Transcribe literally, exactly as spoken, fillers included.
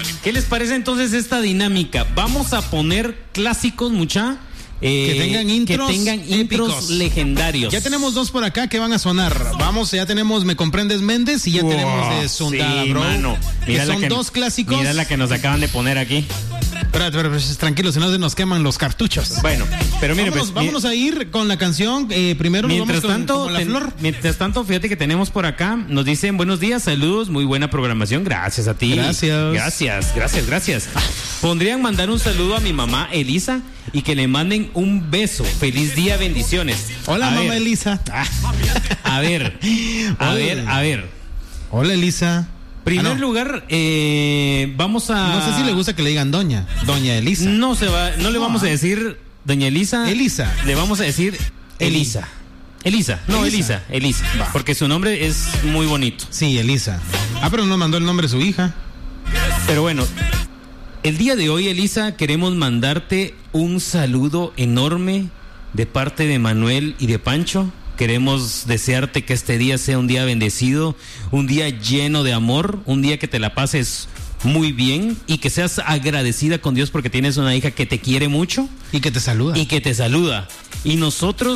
¿Qué les parece entonces esta dinámica? Vamos a poner clásicos, mucha. Eh, que tengan intros, que tengan intros épicos. legendarios. Ya tenemos dos por acá que van a sonar. Vamos, ya tenemos Me Comprendes Méndez y ya Wow, tenemos de Sundada, sí, bro. mano. Mira Que la son que- dos clásicos. Mira la que nos acaban de poner aquí. Espérate, espérate, espérate, tranquilo, si no se nos queman los cartuchos. Bueno, pero mire, vámonos, pues, vámonos a ir con la canción. Eh, primero nos Mientras vamos con, tanto, con la ten- flor. mientras tanto, fíjate que tenemos por acá, nos dicen buenos días, saludos, muy buena programación, gracias a ti. Gracias. Gracias, gracias, gracias. ¿Podrían mandar un saludo a mi mamá Elisa y que le manden un beso? Feliz día, bendiciones. Hola, A mamá ver, Elisa. A ver, a Oye. ver, a ver. Hola, Elisa. Primer Ah, no. lugar, eh, vamos a... No sé si le gusta que le digan doña. Doña Elisa. No se va, no le vamos a decir doña Elisa. Elisa. Le vamos a decir Elisa. Elisa, no, Elisa. Elisa, Elisa. Va. Porque su nombre es muy bonito. Sí, Elisa. Ah, pero nos mandó el nombre de su hija. Pero bueno, el día de hoy, Elisa, queremos mandarte un saludo enorme de parte de Manuel y de Pancho. Queremos desearte que este día sea un día bendecido, un día lleno de amor, un día que te la pases muy bien y que seas agradecida con Dios porque tienes una hija que te quiere mucho Y que te saluda. y que te saluda. Y nosotros